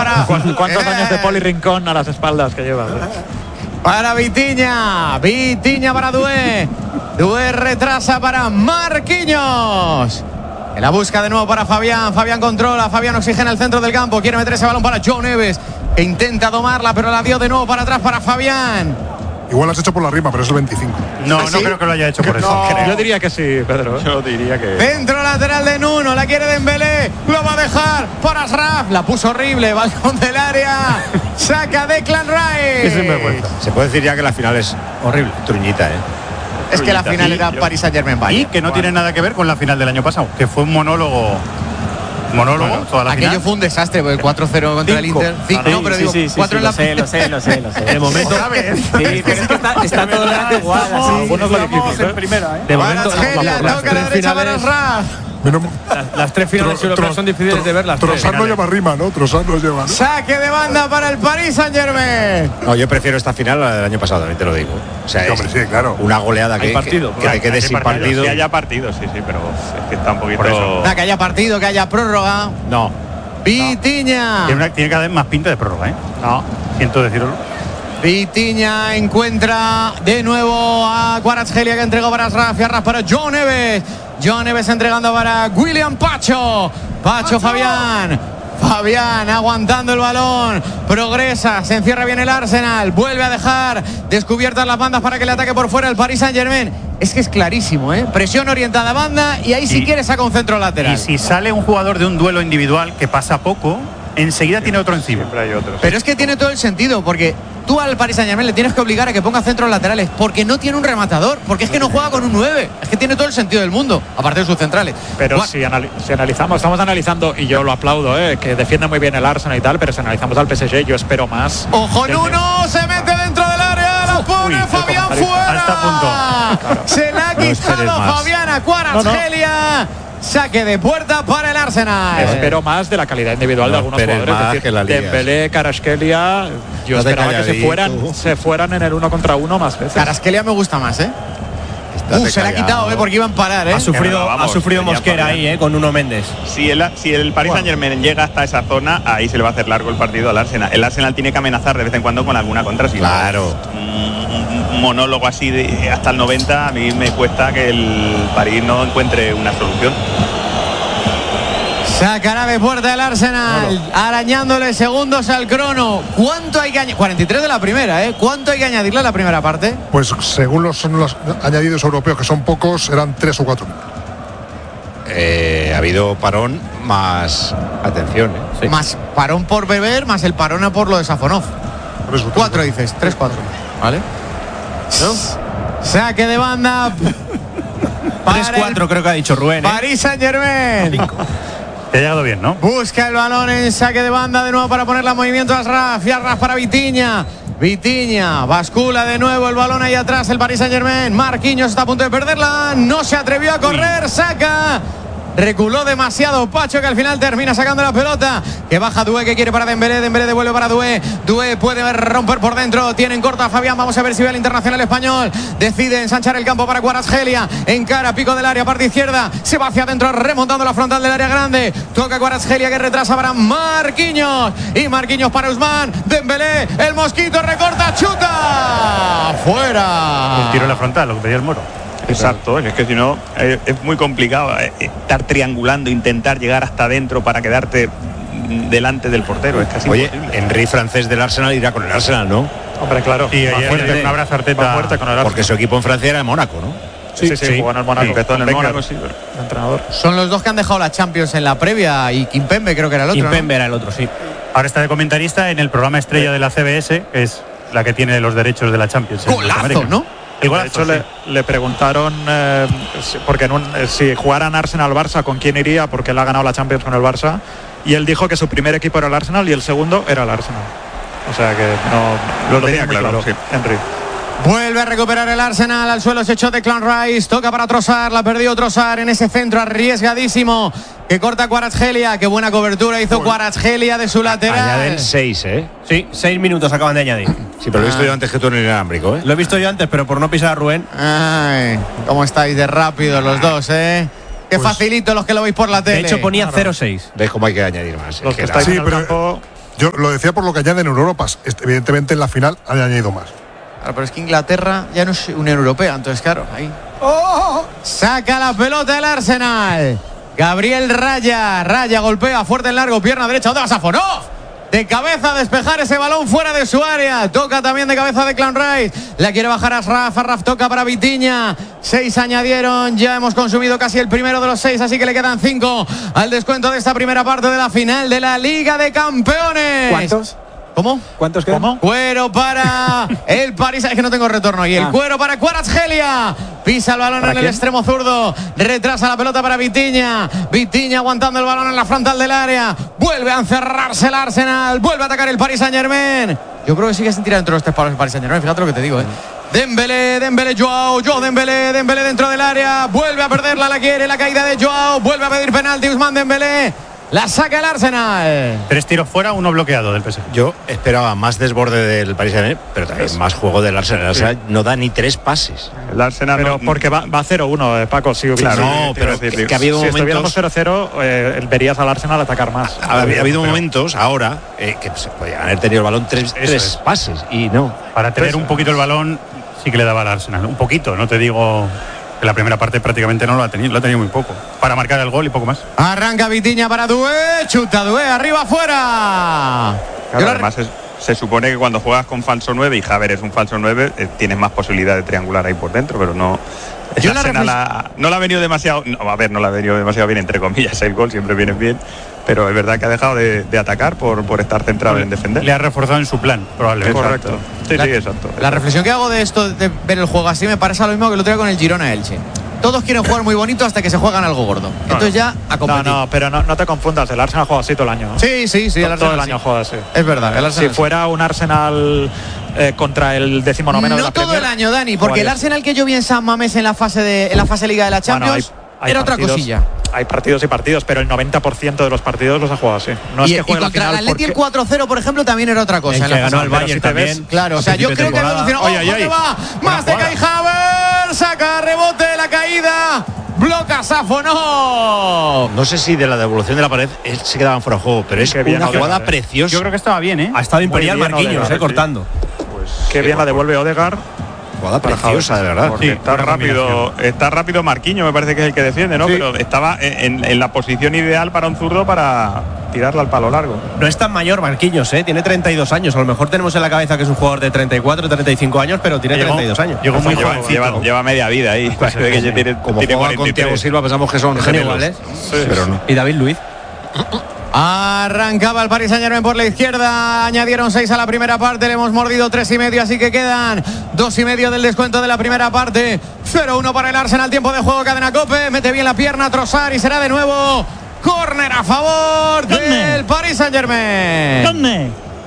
para... ¿Cuántos años de Poli Rincón a las espaldas que llevas? Para Vitinha. Vitinha para Doué. Doué retrasa para Marquinhos. En la busca de nuevo para Fabián. Fabián controla. Fabián oxigena el centro del campo. Quiere meter ese balón para João Neves, que intenta tomarla, pero la dio de nuevo para atrás para Fabián. Igual lo has hecho por la rima, pero es el 25. No, no creo que lo haya hecho por eso. No. Yo diría que sí, Pedro. Yo diría que... Centro lateral de Nuno, la quiere Dembélé, lo va a dejar para Ashraf, la puso horrible, balcón del área, saca Declan Rice. Es sinvergüenza. Se puede decir ya que la final es horrible, truñita, Es que la final era Paris Saint-Germain. Y que no tiene nada que ver con la final del año pasado, que fue un monólogo bueno, toda la aquello final. fue un desastre, el 4-0 contra el Inter. No, pero digo, 4 en la... Lo sé. De momento, Sí, pero es que está todo el rato igual. Algunos lo difícil, en primera, De momento, toca a la derecha para Ashraf. las tres finales europeas son difíciles de ver. Trossard no lleva rima, ¿no? Trossard no lleva, ¿no? Saque de banda para el Paris Saint-Germain. No, yo prefiero esta final a la del año pasado, también te lo digo. O sea, hombre, sí, claro. Una goleada que te quedes sin partido. Sí, haya partido, sí, pero es que está un poquito... Que haya partido, que haya prórroga. No. Vitinha. Tiene cada vez más pinta de prórroga, ¿eh? No, siento decirlo. Vitinha encuentra de nuevo a Kvaratskhelia, que entregó para Ashraf, y Ashraf para João Neves. João Neves entregando para William Pacho. Pacho Fabián. Fabián aguantando el balón, progresa, se encierra bien el Arsenal, vuelve a dejar descubiertas las bandas para que le ataque por fuera el Paris Saint-Germain. Es que es clarísimo, presión orientada a banda y ahí si quiere saca un centro lateral. Y si sale un jugador de un duelo individual que pasa poco, enseguida tiene otro encima. Siempre hay otros. Pero es que tiene todo el sentido, porque tú al Paris Saint-Germain le tienes que obligar a que ponga centros laterales, porque no tiene un rematador, porque es que no juega con un 9, es que tiene todo el sentido del mundo, aparte de sus centrales. Pero si analizamos, estamos analizando, y yo lo aplaudo, que defiende muy bien el Arsenal y tal, pero si analizamos al PSG, yo espero más. ¡Ojo, Nuno! Se mete dentro del área, la pone Fabián fuera. Hasta punto. Claro. Se la ha quitado Fabián a Kvaratskhelia. Saque de puerta para el Arsenal. Espero más de la calidad individual de algunos jugadores. Es decir, Dembélé, Kvaratskhelia, yo esperaba que se fueran en el 1 contra 1 más veces. Kvaratskhelia me gusta más, se la ha quitado, porque iban a parar, Ha sufrido Mosquera ahí, con Nuno Méndez. Si el Paris Saint-Germain llega hasta esa zona, ahí se le va a hacer largo el partido al Arsenal. El Arsenal tiene que amenazar de vez en cuando con alguna contra. Claro. Un monólogo así de hasta el 90, a mí me cuesta que el París no encuentre una solución. Sacará de puerta el Arsenal, arañándole segundos al crono. ¿Cuánto hay que añadir? 43 de la primera, ¿Cuánto hay que añadirle a la primera parte? Pues según los añadidos europeos, que son pocos, eran 3 o 4. Ha habido parón más atención, Sí. Más parón por beber, más el parón por lo de Safonov. 4 dices, 3-4. ¿Vale? ¿No? Saque de banda. 3-4 creo que ha dicho Rubén. Paris Saint-Germain. Te ha llegado bien, ¿no? Busca el balón en saque de banda de nuevo para ponerle en movimiento a Ashraf. Y Ashraf para Vitinha. Vitinha bascula de nuevo el balón ahí atrás el Paris Saint-Germain. Marquinhos está a punto de perderla. No se atrevió a correr. Saca. Reculó demasiado Pacho, que al final termina sacando la pelota, que baja Doué, que quiere para Dembélé. Dembélé devuelve para Doué. Doué puede romper por dentro, tienen corta a Fabián. Vamos a ver si ve al internacional español. Decide ensanchar el campo para Kvaratskhelia. Encara, pico del área, parte izquierda. Se va hacia adentro, remontando la frontal del área grande. Toca Kvaratskhelia, que retrasa para Marquinhos. Y Marquinhos para Ousmane. Dembélé, el mosquito recorta, chuta. Fuera. El tiro en la frontal, lo que pedía el Moro. Exacto, es que si no es muy complicado estar triangulando, intentar llegar hasta adentro para quedarte delante del portero. Es casi imposible. Henry, francés del Arsenal, irá con el Arsenal, ¿no? Hombre, claro. Y ayer un abrazo Arteta fuerte con el Arsenal. Porque su equipo en Francia era el Mónaco, ¿no? Sí, jugó en el Mónaco. Empezó en el Mónaco, sí. Entrenador. Son los dos que han dejado la Champions en la previa, y Kimpembe creo que era el otro. Kimpembe era el otro, sí. Ahora está de comentarista en el programa estrella de la CBS, que es la que tiene los derechos de la Champions. Golazo, ¿no? De hecho, le preguntaron porque si jugaran Arsenal-Barça, ¿con quién iría? Porque él ha ganado la Champions con el Barça. Y él dijo que su primer equipo era el Arsenal y el segundo era el Arsenal. O sea que no lo tenía claro, sí. Henry. Vuelve a recuperar el Arsenal, al suelo se echó Declan Rice, toca para Trossard, la perdió Trossard en ese centro arriesgadísimo que corta Kvaratskhelia. Qué buena cobertura hizo Kvaratskhelia de su lateral. Añaden 6, Sí, 6 minutos acaban de añadir. Sí, pero lo he visto yo antes que tú en el inalámbrico, Lo he visto yo antes, pero por no pisar a Rubén. Ay, cómo estáis de rápidos los dos, Qué facilito los que lo veis por la tele. De hecho ponía 0-6. ¿Ves cómo hay que añadir más? Los que estáis en el campo... Yo lo decía por lo que añaden en Europa. Evidentemente en la final han añadido más. Claro, pero es que Inglaterra ya no es Unión Europea, entonces claro, ahí. Saca la pelota el Arsenal. Gabriel Raya golpea fuerte en largo, pierna derecha, ¿dónde va Safonov? De cabeza a despejar ese balón fuera de su área. Toca también de cabeza Declan Rice. La quiere bajar Ashraf. Ashraf toca para Vitinha. 6 añadieron. Ya hemos consumido casi el primero de los 6, así que le quedan 5 al descuento de esta primera parte de la final de la Liga de Campeones. ¿Cuántos? ¿Cómo? ¿Cuántos quedan? ¿Cómo? Cuero para el París. Es que no tengo retorno. Y el cuero para Kvaratskhelia. Pisa el balón en el extremo zurdo. Retrasa la pelota para Vitinha. Vitinha aguantando el balón en la frontal del área. Vuelve a encerrarse el Arsenal. Vuelve a atacar el Paris Saint-Germain. Yo creo que sigue sin tirar dentro de los 3 palos el Paris Saint-Germain. Fíjate lo que te digo, Dembélé, Joao Dembélé dentro del área. Vuelve a perderla, la quiere. La caída de Joao. Vuelve a pedir penalti Ousmane Dembélé. La saca el Arsenal. 3 tiros fuera, 1 bloqueado del PSG. Yo esperaba más desborde del Paris Saint-Germain, pero también más juego del Arsenal. El Arsenal no da ni 3 pases. El Arsenal pero porque va 0-1, Paco. Sí, claro, no, pero que ha habido si momentos. Si estuviéramos 0-0, verías al Arsenal atacar más. Ha habido momentos ahora que se podían haber tenido el balón 3 pases y no. Para tener un poquito el balón, sí que le daba al Arsenal. Un poquito, no te digo. En la primera parte prácticamente no lo ha tenido muy poco. Para marcar el gol y poco más. Arranca Vitinha para Doué, chuta Doué, arriba afuera. Claro, además se supone que cuando juegas con falso 9 y Javier es un falso 9, tienes más posibilidad de triangular ahí por dentro, pero no. No la ha venido demasiado. No la ha venido demasiado bien, entre comillas, el gol siempre viene bien. Pero es verdad que ha dejado de atacar por estar centrado en defender. Le ha reforzado en su plan, probablemente. Correcto. Sí, exacto. La reflexión que hago de esto, de ver el juego así, me parece lo mismo que lo tengo con el Girona Elche. Todos quieren jugar muy bonito hasta que se juegan algo gordo. Entonces ya a competir. No, pero no te confundas. El Arsenal juega así todo el año. Sí. Todo el año juega así. Es verdad. El Arsenal si fuera un Arsenal contra el 19º de la No todo Premier, el año, Dani, porque el Arsenal que yo vi en San Mamés en la fase Liga de la Champions era otra cosilla. Hay partidos y partidos, pero el 90% de los partidos los ha jugado así. No es que juegue y contra el Atleti el 4-0 por ejemplo también era otra cosa. El que ganó el Bayern también. Claro, o sea, yo creo que ha evolucionado. ¿Dónde va? Más de Kai Havertz, saca rebote, la caída. Bloca Safonov. No sé si de la devolución de la pared se quedaban fuera de juego, pero es una jugada preciosa. Yo creo que estaba bien, Ha estado imperial Marquinhos, cortando. Qué bien la devuelve Odegaard. Jugada preciosa, de verdad. Sí, está rápido Marquinhos, me parece que es el que defiende, ¿no? Sí. Pero estaba en la posición ideal para un zurdo para tirarla al palo largo. No es tan mayor Marquinhos, tiene 32 años. A lo mejor tenemos en la cabeza que es un jugador de 34, 35 años, pero tiene 32 años. Llegó muy jovencito. Lleva media vida ahí. Como juega con Thiago Silva, pensamos que son gemelos. Pero no. Y David Luiz. Arrancaba el Paris Saint-Germain por la izquierda. Añadieron 6 a la primera parte. Le hemos mordido 3,5, así que quedan 2,5 del descuento de la primera parte. 0-1 para el Arsenal. Tiempo de juego, cadena COPE. Mete bien la pierna Trossard y será de nuevo córner a favor del Paris Saint-Germain.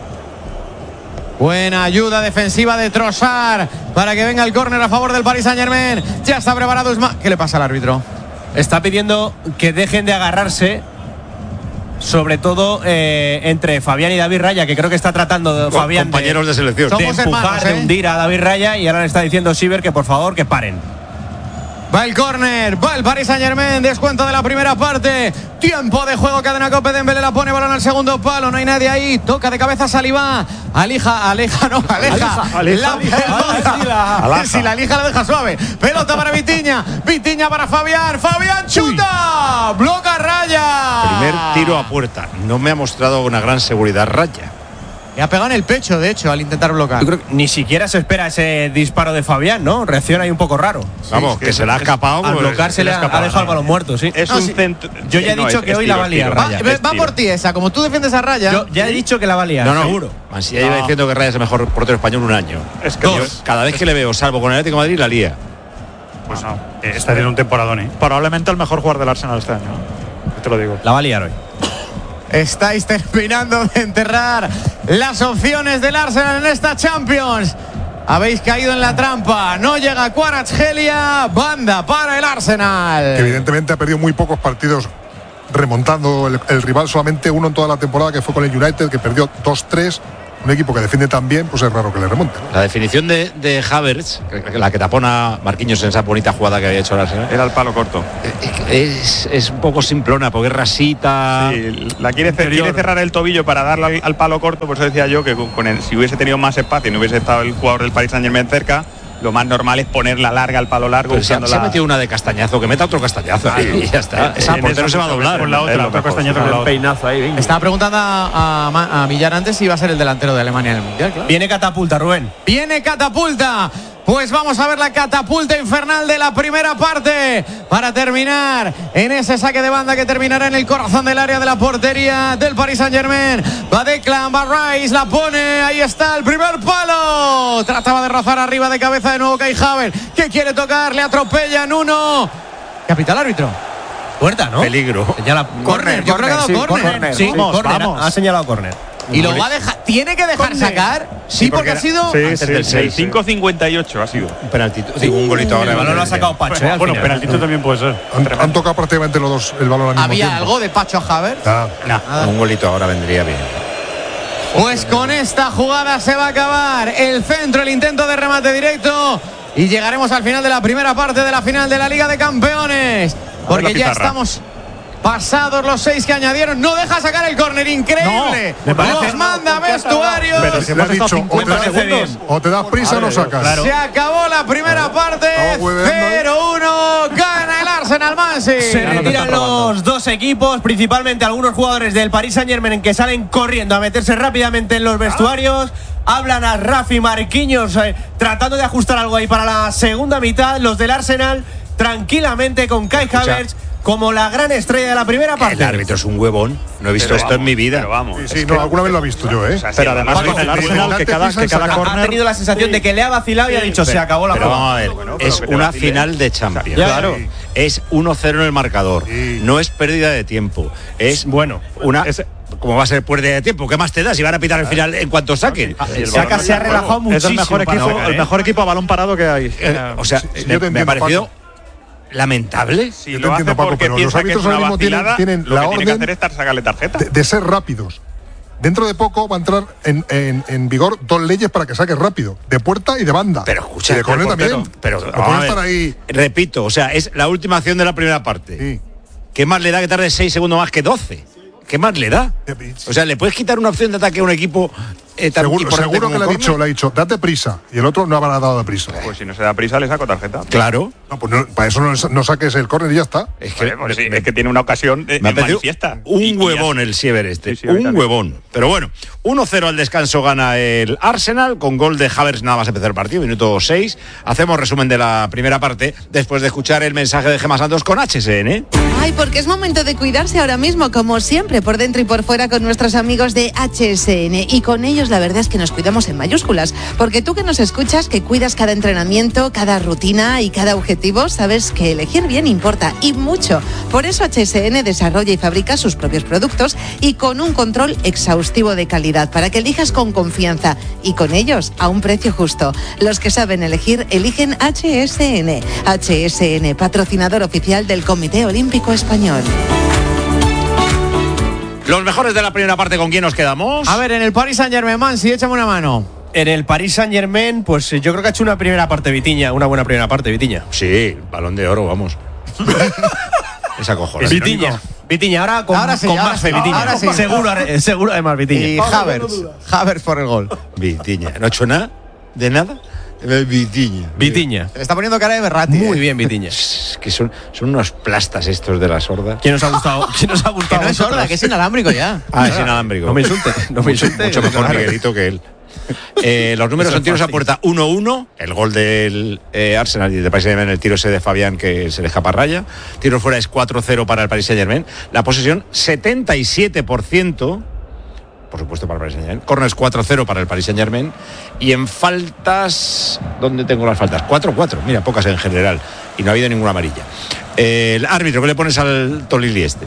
Buena ayuda defensiva de Trossard para que venga el córner a favor del Paris Saint-Germain. Ya está preparado Ousmane. ¿Qué le pasa al árbitro? Está pidiendo que dejen de agarrarse, sobre todo entre Fabián y David Raya, que creo que está tratando Fabián compañeros de selección de empujar, de hundir a David Raya, y ahora le está diciendo Siver que por favor que paren. Va el córner, va el Paris Saint-Germain, descuento de la primera parte. Tiempo de juego, cadena COPE. Dembélé la pone, balón al segundo palo, no hay nadie ahí. Toca de cabeza Saliba. Aleja. Si la Alija la deja suave. Pelota para Vitinha. Vitinha para Fabián. Fabián chuta. Bloca Raya. Primer tiro a puerta. No me ha mostrado una gran seguridad Raya. Le ha pegado en el pecho, de hecho, al intentar bloquear. Yo creo que ni siquiera se espera ese disparo de Fabián, ¿no? Reacciona ahí un poco raro. Vamos, que se le ha escapado. Al bloquear se le ha dejado el balón muerto, sí. Es un centro. Yo ya he dicho que hoy la va a liar Raya. Va por ti esa, como tú defiendes a Raya. Yo ya he dicho que la va a liar, seguro. Mansilla lleva diciendo que Raya es el mejor portero español un año. Es que cada vez que le veo, salvo con el Atlético de Madrid, la lía. Pues no, está haciendo un temporadón, Probablemente el mejor jugador del Arsenal este año. Te lo digo. La va a liar hoy. Estáis terminando de enterrar las opciones del Arsenal en esta Champions. Habéis caído en la trampa. No llega Kvaratskhelia. Banda para el Arsenal. Que evidentemente ha perdido muy pocos partidos remontando el rival. Solamente uno en toda la temporada, que fue con el United, que perdió 2-3. un equipo que defiende tan bien, pues es raro que le remonte. La definición de Havertz, la que tapona Marquinhos en esa bonita jugada que había hecho el Arsenal, Era el palo corto. es un poco simplona, porque es rasita. Sí, la quiere cerrar el tobillo para darle al palo corto, por eso decía yo que si hubiese tenido más espacio y no hubiese estado el jugador del Paris Saint-Germain cerca, lo más normal es ponerla larga al palo largo. Pero se ha metido una de castañazo, que meta otro castañazo y ya está. Esa portero se va a doblar. Con la otra, otro castañazo con un peinazo ahí. Venga. Estaba preguntando a Millar antes si iba a ser el delantero de Alemania en el Mundial. Claro. Viene catapulta, Rubén. Viene catapulta. Pues vamos a ver la catapulta infernal de la primera parte para terminar en ese saque de banda que terminará en el corazón del área de la portería del Paris Saint-Germain. Va Declan, va Rice, la pone, ahí está el primer palo. Trataba de rozar arriba de cabeza de nuevo Kai Havertz, que quiere tocar, le atropellan uno. Capitán árbitro. Puerta, ¿no? Peligro. Señala Córner, yo creo que ha dado córner. Sí, Vamos. Ha señalado córner. Y lo va a dejar, tiene que dejar sacar. Sí, porque ha sido. Sí, antes del 6. 5:58 ha sido. Un penaltito. Digo, un golito ahora. El balón lo ha sacado Pacho. Bueno, penaltito también puede ser. Han tocado prácticamente los dos el balón al mismo ¿Había tiempo. algo de Pacho a Havertz? Un golito ahora vendría bien. Pues con esta jugada se va a acabar el centro, el intento de remate directo, y llegaremos al final de la primera parte de la final de la Liga de Campeones, porque ya estamos pasados los 6 que añadieron. No deja sacar el córner, increíble. No, me parece. Los manda vestuarios. Pero si Le ha hemos estado dicho, 50 segundos. o te das prisa o no sacas. Claro. Se acabó la primera parte. Estamos hueveando, 0-1. Gana el Arsenal Mansi. Se retiran los dos equipos, principalmente algunos jugadores del Paris Saint-Germain que salen corriendo a meterse rápidamente en los vestuarios. Hablan a Rafi Marquinhos tratando de ajustar algo ahí para la segunda mitad. Los del Arsenal tranquilamente con Kai Havertz como la gran estrella de la primera parte. El árbitro es un huevón. No he visto esto en mi vida. Pero vamos. Sí, no, alguna vez lo he visto yo, ¿eh? Pero además con el Arsenal, que cada Ha córner. tenido la sensación de que le ha vacilado y ha dicho se acabó la Pero jugada. vamos a ver, pero es que te una vacile. final de Champions. Claro. Es 1-0 en el marcador. Sí. No es pérdida de tiempo. Es Bueno, una. es- ¿Cómo va a ser pérdida de tiempo? ¿Qué más te da si van a pitar el final en cuanto saquen? Saca se ha relajado Es muchísimo. el mejor para equipo, sacar, el mejor equipo a balón parado que hay. O sea, yo te me ha entiendo, parecido Paco. lamentable. Si Yo te lo hace entiendo, Paco, porque pero los piensa que es árbitros una ahora mismo vacilada, tienen lo la que tiene que orden hacer es sacarle tarjeta. de ser rápidos. Dentro de poco va a entrar en vigor 2 leyes para que saques rápido, de puerta y de banda. Pero escucha, y de córner también. pero No vamos a pueden ver. estar ahí. Repito, o sea, es la última acción de la primera parte. Sí. ¿Qué más le da que tarde 6 segundos más que 12? ¿Qué más le da? O sea, ¿le puedes quitar una opción de ataque a un equipo tan importante Seguro como que le el ha dicho, córner? date prisa. Y el otro no habrá dado prisa. Pues si no se da prisa, le saco tarjeta. Claro. No, pues para eso no saques el córner y ya está. Es que, Pues sí, es que tiene una ocasión me ha parecido manifiesta. un huevón el Siever este. Sí, a mí un también. huevón. Pero bueno, 1-0 al descanso gana el Arsenal con gol de Havertz nada más empezar el partido, minuto 6. Hacemos resumen de la primera parte después de escuchar el mensaje de Gemma Santos con HSN. Ay, porque es momento de cuidarse ahora mismo, como siempre, por dentro y por fuera con nuestros amigos de HSN. Y con ellos la verdad es que nos cuidamos en mayúsculas, porque tú que nos escuchas, que cuidas cada entrenamiento, cada rutina y cada objetivo, sabes que elegir bien importa y mucho. Por eso HSN desarrolla y fabrica sus propios productos y con un control exhaustivo de calidad para que elijas con confianza y con ellos a un precio justo. Los que saben elegir, eligen HSN. HSN, patrocinador oficial del Comité Olímpico Español. Los mejores de la primera parte, ¿con quién nos quedamos? A ver, en el Paris Saint-Germain, Mansi, échame una mano. En el Paris Saint-Germain, pues yo creo que ha hecho una primera parte Vitiña, una buena primera parte Vitiña. Sí, balón de oro, vamos. Esa cojones. Vitiña, ahora con Ahora sí, con ahora más fe, sí, Vitiña. ahora sí. Seguro además Vitiña. Y Havertz por el gol. Vitiña. ¿No ha hecho nada? ¿De nada? Vitiña. Vitiña. Le está poniendo cara de Berratti. Muy bien, Vitiña. Es que son unos plastas estos de la sorda. ¿Quién nos ha gustado? ¿Quién nos ha Que gustado? no es sorda, que es inalámbrico ya. Ah, es inalámbrico. No me insulte, no me insulte. Mucho mejor Miguelito que él. Los números son tiros a puerta 1-1, el gol del Arsenal y del Paris Saint-Germain, el tiro ese de Fabián que se le escapa a raya. Tiro fuera es 4-0 para el Paris Saint-Germain. La posesión 77%, por supuesto para el Paris Saint-Germain. Corners 4-0 para el Paris Saint-Germain. Y en faltas, ¿dónde tengo las faltas? 4-4, mira, pocas en general. Y no ha habido ninguna amarilla. El árbitro, ¿qué le pones al Tolili este?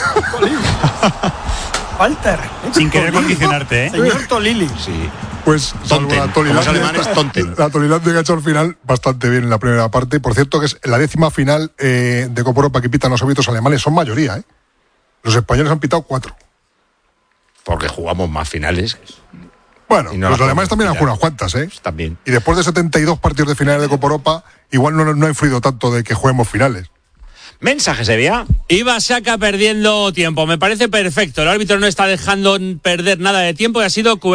Walter. Sin querer condicionarte, ¿eh? Señor Tolili. Sí. Pues salvo Tonten. la Como los Tolilandia, alemanes, tonten. la Tolilandia que ha hecho al final bastante bien en la primera parte. Por cierto, que es la 10ª final de Copa Europa que pitan los árbitros alemanes. Son mayoría, ¿eh? Los españoles han pitado 4. Porque jugamos más finales. Bueno, Y no los la alemanes también han podemos jugado unas cuantas, ¿eh? Pues también. Y después de 72 partidos de finales de Copa Europa, igual no ha influido tanto de que juguemos finales. Mensajes, Evia. Iba Saka perdiendo tiempo. Me parece perfecto. El árbitro no está dejando perder nada de tiempo y ha sido